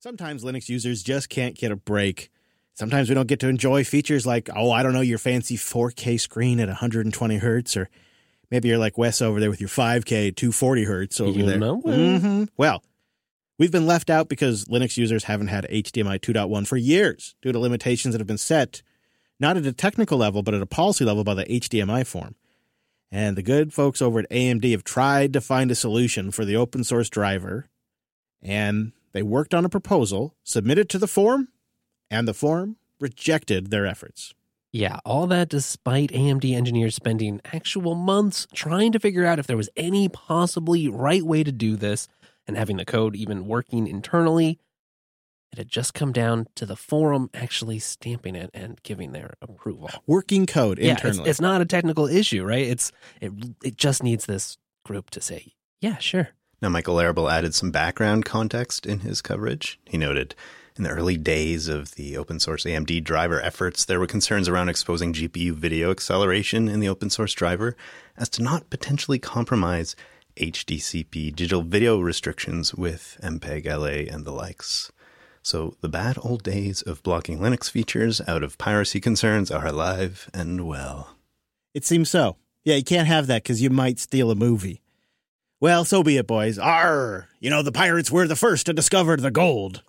Sometimes Linux users just can't get a break. Sometimes we don't get to enjoy features like, your fancy 4K screen at 120 hertz, or maybe you're like Wes over there with your 5K 240 hertz over there. Mm-hmm. Well, we've been left out because Linux users haven't had HDMI 2.1 for years due to limitations that have been set, not at a technical level, but at a policy level by the HDMI forum. And the good folks over at AMD have tried to find a solution for the open source driver, and they worked on a proposal, submitted to the forum, and the forum rejected their efforts. Yeah, all that despite AMD engineers spending actual months trying to figure out if there was any possibly right way to do this and having the code even working internally. It had just come down to the forum actually stamping it and giving their approval. Working code internally. It's not a technical issue, right? It just needs this group to say, yeah, sure. Now, Michael Arable added some background context in his coverage. He noted, in the early days of the open source AMD driver efforts, there were concerns around exposing GPU video acceleration in the open source driver as to not potentially compromise HDCP digital video restrictions with MPEG-LA and the likes. So the bad old days of blocking Linux features out of piracy concerns are alive and well. It seems so. Yeah, you can't have that because you might steal a movie. Well, so be it, boys. Arr! The pirates were the first to discover the gold.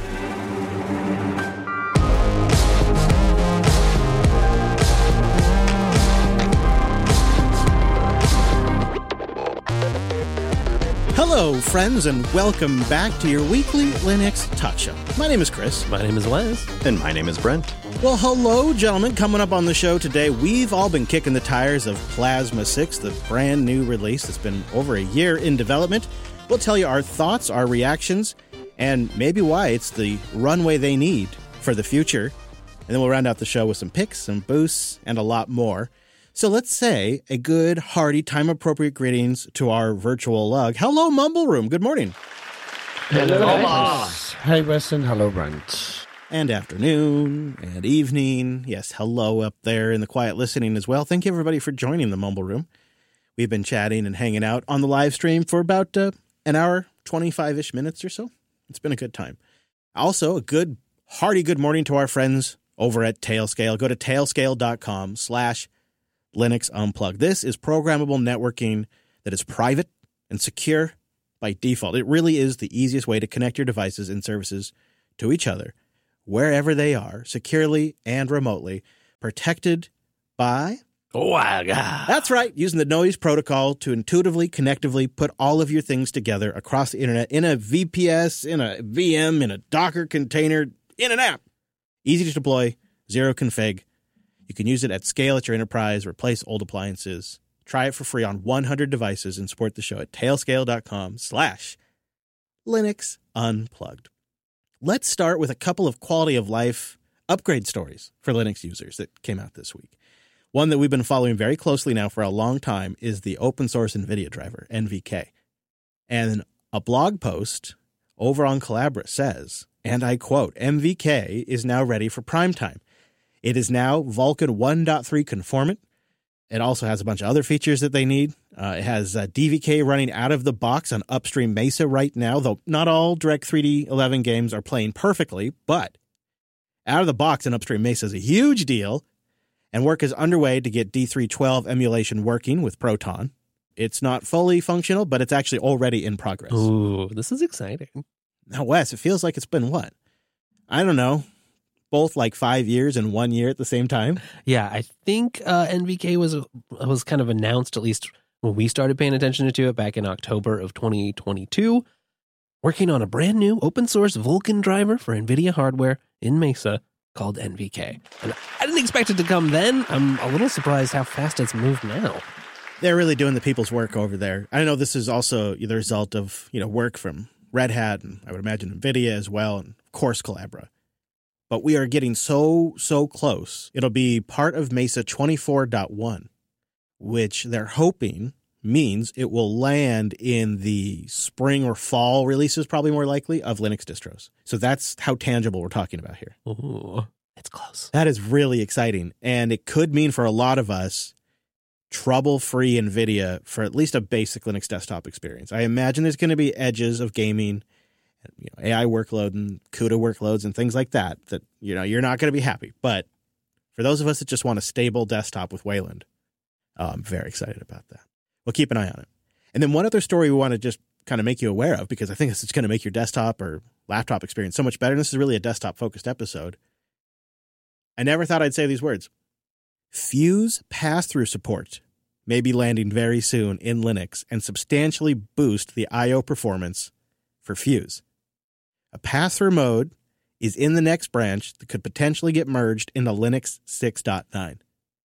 Hello, friends, and welcome back to your weekly Linux Talk Show. My name is Chris. My name is Wes. And my name is Brent. Well, hello, gentlemen. Coming up on the show today, we've all been kicking the tires of Plasma 6, the brand new release that's been over a year in development. We'll tell you our thoughts, our reactions, and maybe why it's the runway they need for the future. And then we'll round out the show with some picks, some boosts, and a lot more. So let's say a good, hearty, time-appropriate greetings to our virtual lug. Hello, Mumble Room. Good morning. Hello. Hi, Weston. Hello, Brent. And afternoon and evening. Yes, hello up there in the quiet listening as well. Thank you, everybody, for joining the Mumble Room. We've been chatting and hanging out on the live stream for about an hour, 25-ish minutes or so. It's been a good time. Also, a good, hearty good morning to our friends over at Tailscale. Go to tailscale.com/Linux Unplugged. This is programmable networking that is private and secure by default. It really is the easiest way to connect your devices and services to each other, wherever they are, securely and remotely, protected by... WAGA. That's right, using the noise protocol to intuitively, connectively put all of your things together across the internet in a VPS, in a VM, in a Docker container, in an app. Easy to deploy, zero config. You can use it at scale at your enterprise, replace old appliances. Try it for free on 100 devices and support the show at tailscale.com/Linux Unplugged. Let's start with a couple of quality of life upgrade stories for Linux users that came out this week. One that we've been following very closely now for a long time is the open source NVIDIA driver, NVK. And a blog post over on Collabora says, and I quote, NVK is now ready for prime time. It is now Vulkan 1.3 conformant. It also has a bunch of other features that they need. It has DVK running out of the box on upstream Mesa right now, though not all Direct3D 11 games are playing perfectly, but out of the box on upstream Mesa is a huge deal, and work is underway to get D312 emulation working with Proton. It's not fully functional, but it's actually already in progress. Ooh, this is exciting. Now, Wes, it feels like it's been what? I don't know. Both like 5 years and 1 year at the same time? Yeah, I think NVK was kind of announced, at least when we started paying attention to it back in October of 2022, working on a brand new open source Vulkan driver for NVIDIA hardware in Mesa called NVK. And I didn't expect it to come then. I'm a little surprised how fast it's moved now. They're really doing the people's work over there. I know this is also the result of work from Red Hat and I would imagine NVIDIA as well, and of course Collabora. But we are getting so close. It'll be part of Mesa 24.1, which they're hoping means it will land in the spring or fall releases, probably more likely, of Linux distros. So that's how tangible we're talking about here. Ooh, it's close. That is really exciting. And it could mean for a lot of us, trouble-free NVIDIA for at least a basic Linux desktop experience. I imagine there's going to be edges of gaming AI workload and CUDA workloads and things like that, you're not going to be happy. But for those of us that just want a stable desktop with Wayland, I'm very excited about that. We'll keep an eye on it. And then one other story we want to just kind of make you aware of, because I think it's going to make your desktop or laptop experience so much better. And this is really a desktop-focused episode. I never thought I'd say these words. Fuse pass-through support may be landing very soon in Linux and substantially boost the I/O performance for Fuse. A pass-through mode is in the next branch that could potentially get merged into Linux 6.9.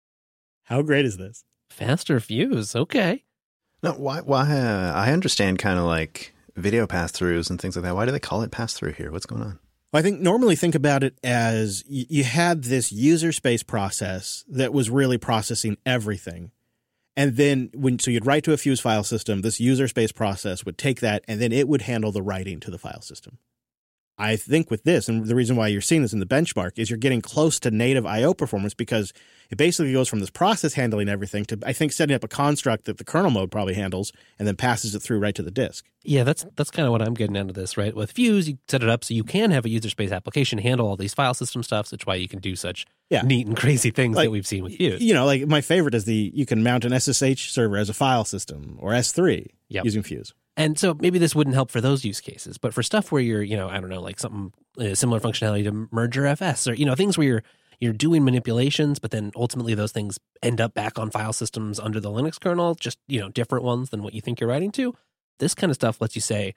How great is this? Faster Fuse, okay. No, why? I understand kind of like video pass-throughs and things like that. Why do they call it pass-through here? What's going on? Well, I think normally think about it as you had this user space process that was really processing everything. And then so you'd write to a Fuse file system, this user space process would take that, and then it would handle the writing to the file system. I think with this, and the reason why you're seeing this in the benchmark, is you're getting close to native I/O performance, because it basically goes from this process handling everything to, I think, setting up a construct that the kernel mode probably handles and then passes it through right to the disk. Yeah, that's kind of what I'm getting out of this, right? With Fuse, you set it up so you can have a user space application handle all these file system stuff. That's why you can do such neat and crazy things that we've seen with Fuse. Like my favorite is you can mount an SSH server as a file system or S3 using Fuse. And so maybe this wouldn't help for those use cases, but for stuff where you're, I don't know, like something similar functionality to Merger FS, or, things where you're doing manipulations, but then ultimately those things end up back on file systems under the Linux kernel, just, different ones than what you think you're writing to. This kind of stuff lets you say,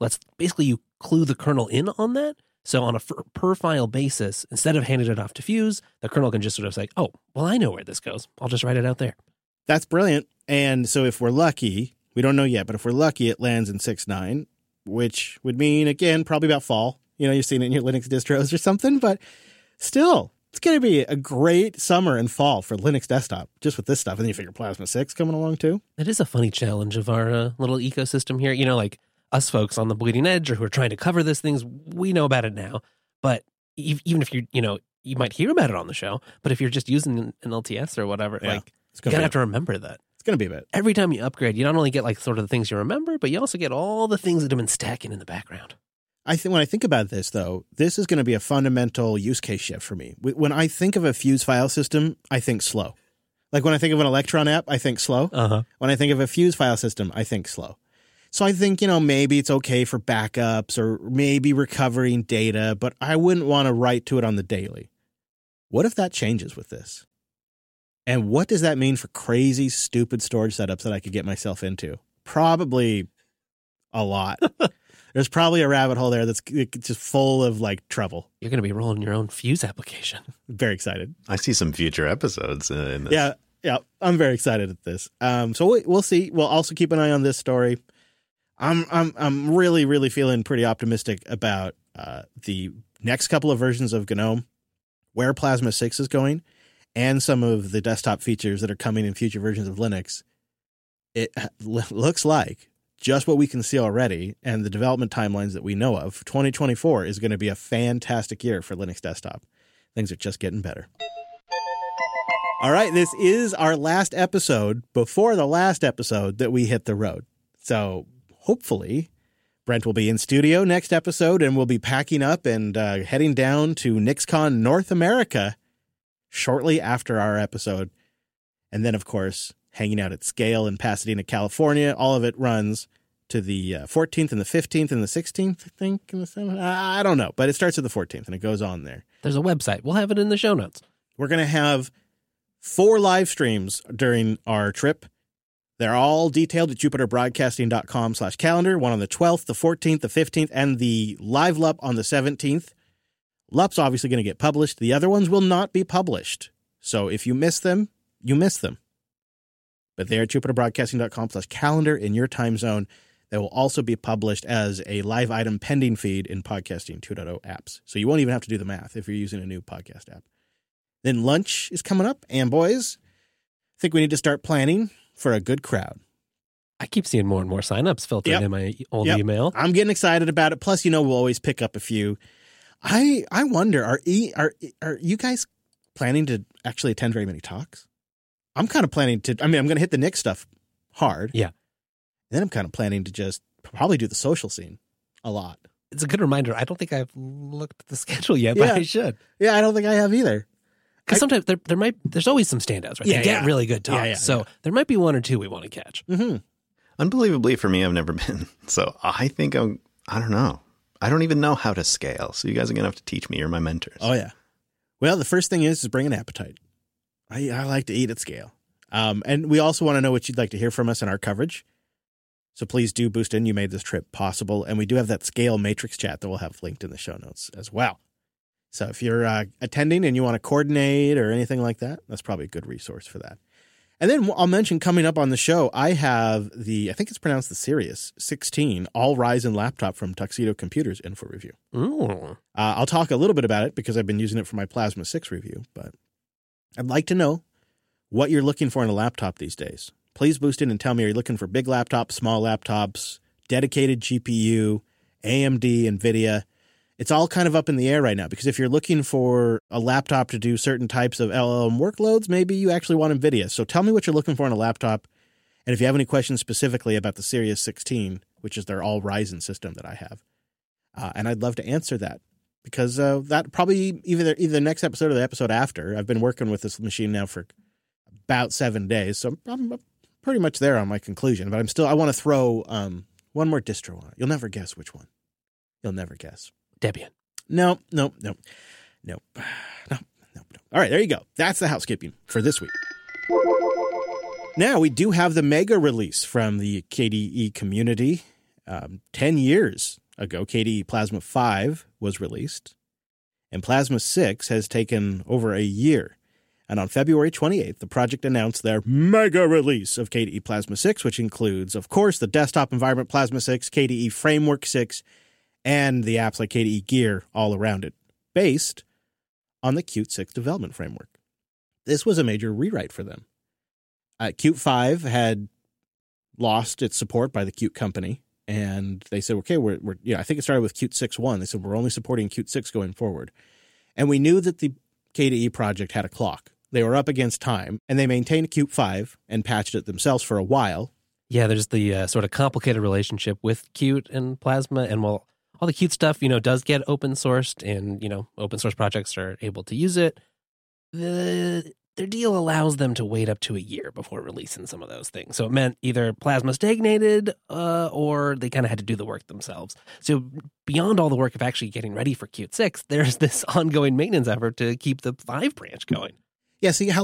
you clue the kernel in on that. So on a per file basis, instead of handing it off to Fuse, the kernel can just sort of say, oh, well, I know where this goes. I'll just write it out there. That's brilliant. And so if we're lucky, we don't know yet, but if we're lucky, it lands in 6.9, which would mean, again, probably about fall. You're seeing it in your Linux distros or something, but still, it's going to be a great summer and fall for Linux desktop, just with this stuff. And then you figure Plasma 6 coming along too. It is a funny challenge of our little ecosystem here. Like us folks on the bleeding edge or who are trying to cover these things, we know about it now. But even if you might hear about it on the show, but if you're just using an LTS or whatever, you gotta have to remember that. It's going to be a bit. Every time you upgrade, you not only get sort of the things you remember, but you also get all the things that have been stacking in the background. When I think about this, though, this is going to be a fundamental use case shift for me. When I think of a Fuse file system, I think slow. Like when I think of an Electron app, I think slow. Uh-huh. When I think of a Fuse file system, I think slow. So I think, maybe it's okay for backups or maybe recovering data, but I wouldn't want to write to it on the daily. What if that changes with this? And what does that mean for crazy, stupid storage setups that I could get myself into? Probably a lot. There's probably a rabbit hole there that's just full of trouble. You're going to be rolling your own Fuse application. Very excited. I see some future episodes in this. Yeah. I'm very excited at this. So we'll see. We'll also keep an eye on this story. I'm really, really feeling pretty optimistic about the next couple of versions of GNOME, where Plasma 6 is going, and some of the desktop features that are coming in future versions of Linux. It looks like just what we can see already and the development timelines that we know of, 2024 is going to be a fantastic year for Linux desktop. Things are just getting better. All right, this is our last episode before the last episode that we hit the road. So hopefully Brent will be in studio next episode and we'll be packing up and heading down to NixCon North America shortly after our episode. And then, of course, hanging out at Scale in Pasadena, California. All of it runs to the 14th and the 15th and the 16th, I think. And the 7th. I don't know, but it starts at the 14th and it goes on there. There's a website. We'll have it in the show notes. We're going to have 4 live streams during our trip. They're all detailed at jupiterbroadcasting.com/calendar. One on the 12th, the 14th, the 15th, and the live LUP on the 17th. LUP's obviously going to get published. The other ones will not be published. So if you miss them, you miss them. But they're at jupiterbroadcasting.com/calendar in your time zone. They will also be published as a live item pending feed in Podcasting 2.0 apps. So you won't even have to do the math if you're using a new podcast app. Then lunch is coming up. And boys, I think we need to start planning for a good crowd. I keep seeing more and more signups filtered in my old email. I'm getting excited about it. Plus, we'll always pick up a few. I wonder, are you guys planning to actually attend very many talks? I'm kind of planning to. I'm going to hit the Nick stuff hard. Yeah. And then I'm kind of planning to just probably do the social scene a lot. it's a good reminder. I don't think I've looked at the schedule yet, but Yeah. I should. Yeah, I don't think I have either. Because sometimes there's always some standouts, right? Yeah, they get yeah. really good talks. Yeah, so there might be one or two we want to catch. Mm-hmm. Unbelievably, for me, I've never been. So I think I don't know. I don't even know how to scale. So you guys are going to have to teach me. You're my mentors. Oh, yeah. Well, the first thing is bring an appetite. I like to eat at scale. And we also want to know what you'd like to hear from us in our coverage. So please do boost in. You made this trip possible. And we do have that scale matrix chat that we'll have linked in the show notes as well. So if you're attending and you want to coordinate or anything like that, that's probably a good resource for that. And then I'll mention coming up on the show, I have I think it's pronounced the Sirius 16 all Ryzen laptop from Tuxedo Computers in for review. Ooh. I'll talk a little bit about it because I've been using it for my Plasma 6 review, but I'd like to know what you're looking for in a laptop these days. Please boost in and tell me, are you looking for big laptops, small laptops, dedicated GPU, AMD, NVIDIA? It's all kind of up in the air right now because if you're looking for a laptop to do certain types of LLM workloads, maybe you actually want NVIDIA. So tell me what you're looking for in a laptop. And if you have any questions specifically about the Sirius 16, which is their all Ryzen system that I have, and I'd love to answer that because that probably either the next episode or the episode after. I've been working with this machine now for about 7 days, so I'm pretty much there on my conclusion. But I want to throw one more distro on it. You'll never guess which one. You'll never guess. Debian. No. All right, there you go. That's the housekeeping for this week. Now, we do have the mega release from the KDE community. 10 years ago, KDE Plasma 5 was released, and Plasma 6 has taken over a year. And on February 28th, the project announced their mega release of KDE Plasma 6, which includes, of course, the desktop environment Plasma 6, KDE Framework 6, and the apps like KDE Gear all around it, based on the Qt 6 development framework. This was a major rewrite for them. Qt 5 had lost its support by the Qt company, and they said, okay, I think it started with Qt 6.1. They said, we're only supporting Qt 6 going forward. And we knew that the KDE project had a clock. They were up against time, and they maintained Qt 5 and patched it themselves for a while. Yeah, there's the sort of complicated relationship with Qt and Plasma, and while all the Qt stuff, does get open sourced and, open source projects are able to use it, their deal allows them to wait up to a year before releasing some of those things. So it meant either Plasma stagnated or they kind of had to do the work themselves. So beyond all the work of actually getting ready for Qt 6, there's this ongoing maintenance effort to keep the 5 branch going. Yeah, see, how